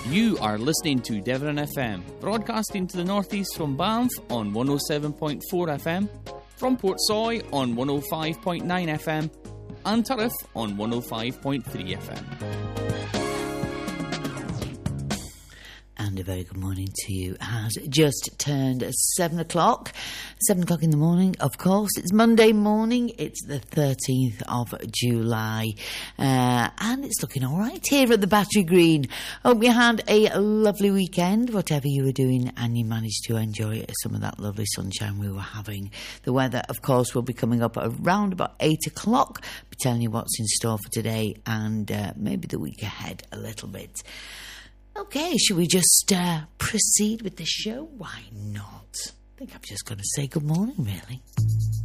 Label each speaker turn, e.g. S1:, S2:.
S1: You are listening to Devon FM, broadcasting to the northeast from Banff on 107.4 FM, from Portsoy on 105.9 FM, and Turriff on 105.3 FM.
S2: And a very good morning to you. It has just turned 7 o'clock. 7 o'clock in the morning, of course. It's Monday morning. It's the 13th of July. And it's looking all right here at the Battery Green. Hope you had a lovely weekend, whatever you were doing, and you managed to enjoy some of that lovely sunshine we were having. The weather, of course, will be coming up around about 8 o'clock. I'll be telling you what's in store for today and maybe the week ahead a little bit. Okay, should we just proceed with the show? Why not? I think I'm just going to say good morning, really.